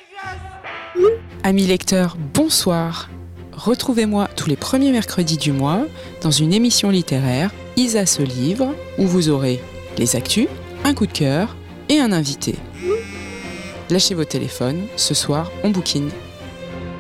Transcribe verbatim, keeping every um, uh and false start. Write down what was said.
Amis lecteurs, bonsoir. Retrouvez-moi tous les premiers mercredis du mois dans une émission littéraire Isa se livre où vous aurez les actus, un coup de cœur et un invité. Lâchez vos téléphones, ce soir on bouquine.